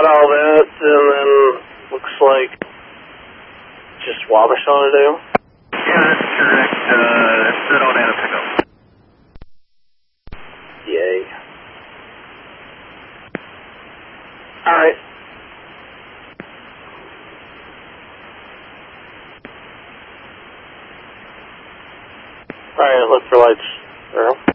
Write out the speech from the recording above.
all that, and then looks like just Wabash on to do. Yeah, that's correct. That's it on out of pickup. Yay. Alright. Alright, look for lights. Arrow.